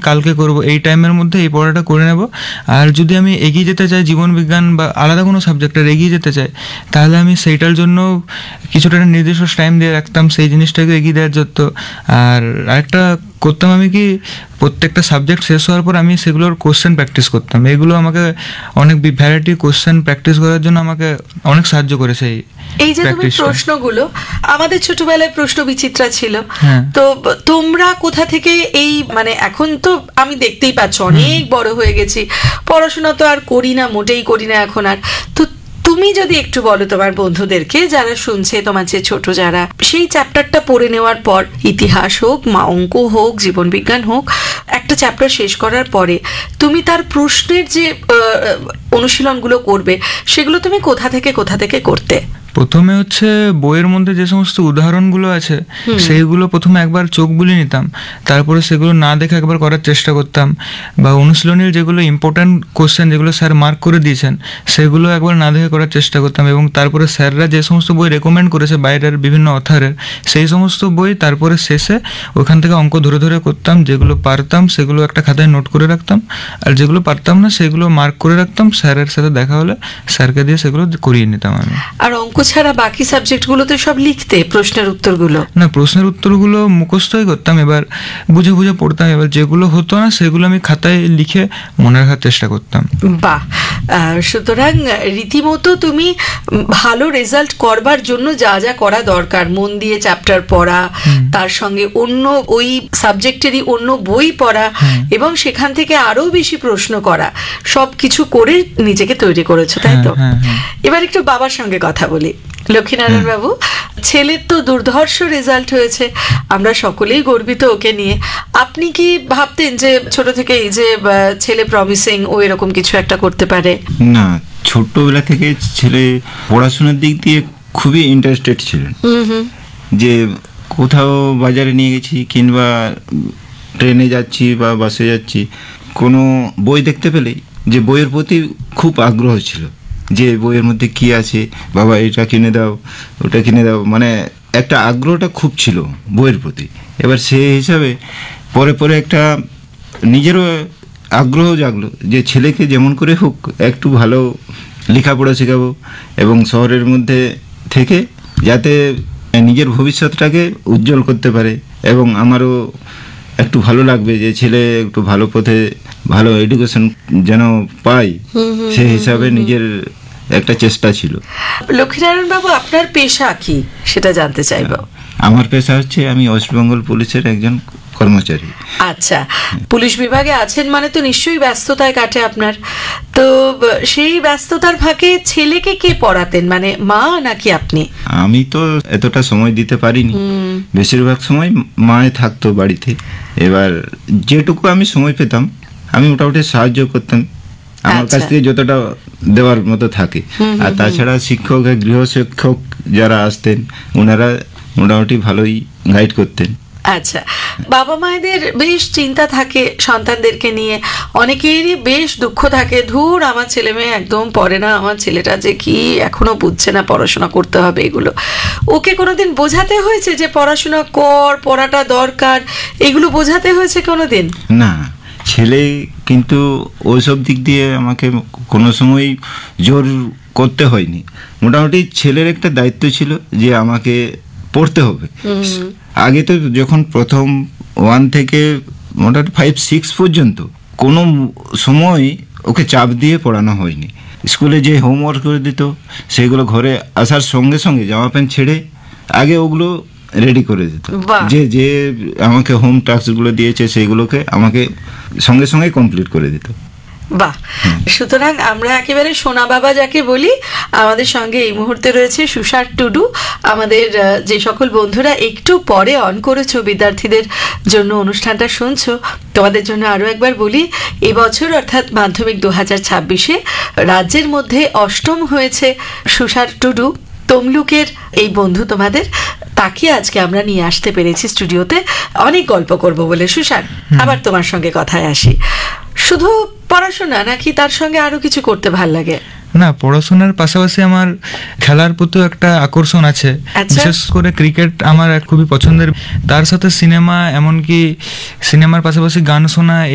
কালকে করব, এই টাইমের মধ্যে এই পড়াটা করে নেব। আর যদি আমি এগিয়ে যেতে চাই জীবন বিজ্ঞান বা আলাদা কোনো সাবজেক্টের এগিয়ে যেতে চাই, তাহলে আমি সেইটার জন্য কিছুটা একটা নির্দিষ্ট টাইম দিয়ে রাখতাম সেই জিনিসটাকে এগিয়ে দেওয়ার জন্য। আর আরেকটা করতাম আমি কি, প্রত্যেকটা সাবজেক্ট শেষ হওয়ার পর আমি সেগুলোর কোশ্চেন প্র্যাকটিস করতাম। এগুলো আমাকে অনেক ভ্যারাইটি কোশ্চেন প্র্যাকটিস করার জন্য আমাকে অনেক সাহায্য করেছে। এই যে তুমি প্রশ্নগুলো, আমাদের ছোটবেলায় প্রশ্ন বিচিত্রা ছিল, হ্যাঁ। তো তোমরা কোথা থেকে এই, মানে এখন তো আমি দেখতেই পাচ্ছ অনেক বড় হয়ে গেছি, পড়াশোনা তো আর করি না, মোটেই করি না এখন আর। তো তুমি যদি একটু বলো তোমার বন্ধুদেরকে যারা শুনছে, তোমার যে ছোট যারা, সেই চ্যাপ্টারটা পড়ে নেওয়ার পর, ইতিহাস হোক, অঙ্ক হোক, জীবন বিজ্ঞান হোক, একটা চ্যাপ্টার শেষ করার পরে তুমি তার প্রশ্নের যে অনুশীলনগুলো করবে, সেগুলো তুমি কোথা থেকে করতে? প্রথমে হচ্ছে বইয়ের মধ্যে যে সমস্ত উদাহরণগুলো আছে সেইগুলো প্রথমে একবার চোখ বুলিয়ে নিতাম, তারপরে সেগুলো না দেখে একবার করার চেষ্টা করতাম। বা অনুশীলনীর যেগুলো ইম্পর্ট্যান্ট কোশ্চেন যেগুলো স্যার মার্ক করে দিয়েছেন সেগুলো একবার না দেখে করার চেষ্টা করতাম। এবং তারপরে স্যাররা যে সমস্ত বই রেকমেন্ড করেছে বাইরের বিভিন্ন অথারের, সেই সমস্ত বই তারপরে শেষে ওখান থেকে অঙ্ক ধরে ধরে করতাম। যেগুলো পারতাম সেগুলো একটা খাতায় নোট করে রাখতাম, আর যেগুলো পারতাম না সেগুলো মার্ক করে রাখতাম। স্যারের সাথে দেখা হলে স্যারকে দিয়ে সেগুলো করিয়ে নিতাম আমি। আর অঙ্ক ছাড়া বাকি সাবজেক্টগুলোতে সব লিখতে প্রশ্নের উত্তরগুলো? না, প্রশ্নের উত্তরগুলো মুখস্থই করতাম, এবার বুঝে বুঝে পড়তাম। এবার যেগুলো হতো না সেগুলো আমি খাতায় লিখে মনে রাখার চেষ্টা করতাম। বাহ, সুতরাং রীতিমতো তুমি ভালো রেজাল্ট করবার জন্য যা যা করা দরকার, মন দিয়ে চ্যাপ্টার পড়া, তার সঙ্গে অন্য ওই সাবজেক্টেরই অন্য বই পড়া, এবং সেখান থেকে আরো বেশি প্রশ্ন করা, সব কিছু করে নিজেকে তৈরি করেছো, তাই তো? এবার একটু বাবার সঙ্গে কথা বলি। লক্ষ্মীনারায়ণ বাবু, ছেলের তো দুর্ধর্ষ রেজাল্ট হয়েছে, আমরা সকলেই গর্বিত ওকে নিয়ে। আপনি কি ভাবতেন যে ছোট থেকে এই যে ছেলে প্রমিসিং, ও এরকম কিছু একটা করতে পারে? না, ছোটবেলা থেকে ছেলে পড়াশোনার দিক দিয়ে খুবই ইন্টারেস্টেড ছিলেন। যে কোথাও বাজারে নিয়ে গেছি কিংবা ট্রেনে যাচ্ছি বা বাসে যাচ্ছি, কোনো বই দেখতে পেলেই যে বইয়ের প্রতি খুব আগ্রহ ছিল, যে বইয়ের মধ্যে কি আছে, বাবা এটা কিনে দাও, ওটা কিনে দাও, মানে একটা আগ্রহটা খুব ছিল বইয়ের প্রতি। এবার সেই হিসাবে পরে পরে একটা নিজেরও আগ্রহ জাগলো যে ছেলেকে যেমন করে হোক একটু ভালো লেখাপড়া শেখাবো, এবং শহরের মধ্যে থেকে যাতে নিজের ভবিষ্যৎটাকে উজ্জ্বল করতে পারে, এবং আমারও একটু ভালো লাগবে যে ছেলে একটু ভালো পথে ভালো এডুকেশন যেন পায়, সেই হিসাবে নিজের একটা চেষ্টা ছিল। লক্ষ্মীনারায়ণ বাবু, আপনার পেশা কি সেটা জানতে চাইবো। আমার পেশা হচ্ছে আমি ওয়েস্ট বেঙ্গল পুলিশের একজন কর্মচারী। আচ্ছা, পুলিশ বিভাগে আছেন মানে তো নিশ্চয়ই ব্যস্ততায় কাটে আপনার। তো সেই ব্যস্ততার ফাঁকে ছেলেকে কে পড়াতেন, মানে মা নাকি আপনি? আমি তো এতটা সময় দিতে পারিনি, বেশিরভাগ সময় মায়ে থাকতো বাড়িতে। এবার যেটুকু আমি সময় পেতাম আমি মোটামুটি সাহায্য করতাম, আমার কাছ থেকে যতটা দেওয়ার মতো থাকে। আর তাছাড়া শিক্ষক, গৃহ শিক্ষক যারা আসতেন ওনারা মোটামুটি ভালোই গাইড করতেন। আচ্ছা, বাবা মায়েদের বেশ চিন্তা থাকে সন্তানদেরকে নিয়ে, অনেকেরই বেশ দুঃখ থাকে, ধুর আমার ছেলে মেয়ে একদম পড়ে না, আমার ছেলেটা যে কি এখনো বুঝছে না, পড়াশোনা করতে হবে এগুলো। ওকে কোনোদিন বোঝাতে হয়েছে যে পড়াশোনা কর, পড়াটা দরকার, এগুলো বোঝাতে হয়েছে কোনোদিন? না, ছেলে কিন্তু ওইসব দিক দিয়ে আমাকে কোনো সময় জোর করতে হয়নি। মোটামুটি ছেলের একটা দায়িত্ব ছিল যে আমাকে পড়তে হবে। আগে তো যখন প্রথম 1 থেকে মোটামুটি 5-6 পর্যন্ত কোনো সময় ওকে চাপ দিয়ে পড়ানো হয়নি। স্কুলে যে হোমওয়ার্ক করে দিত সেগুলো ঘরে আসার সঙ্গে সঙ্গে জামা প্যান্ট ছেড়ে আগে ওগুলো রেডি করে দিত। যে যে আমাকে হোম টাস্কগুলো দিয়েছে সেগুলোকে আমাকে সঙ্গে সঙ্গে কমপ্লিট করে দিত। বাহ, সুতরাং আমরা একেবারে সোনা বাবা যাকে বলি। আমাদের সঙ্গে এই মুহূর্তে রয়েছে সুষার টুডু। আমাদের যে সকল বন্ধুরা একটু পরে অন করেছো, বিদ্যার্থীদের জন্য অনুষ্ঠানটা শুনছো, তোমাদের জন্য আরো একবার বলি, এবছর অর্থাৎ মাধ্যমিক 2026-এ রাজ্যের মধ্যে 8ম হয়েছে সুষার টুডু, তমলুকের এই বন্ধু তোমাদের। তাকে আজকে আমরা নিয়ে আসতে পেরেছি স্টুডিওতে, অনেক গল্প করব বলে। সুষার, আবার তোমার সঙ্গে কথায় আসি। শুধু পড়াশোনা নাকি তার সঙ্গে আরো কিছু করতে ভাল লাগে? না, পড়াশোনার পাশাপাশি আমার খেলার প্রতি একটা আকর্ষণ আছে। বিশেষ করে ক্রিকেট আমার খুবই পছন্দের, তার সাথে সিনেমা, এমনকি সিনেমার পাশাপাশি গান শোনা,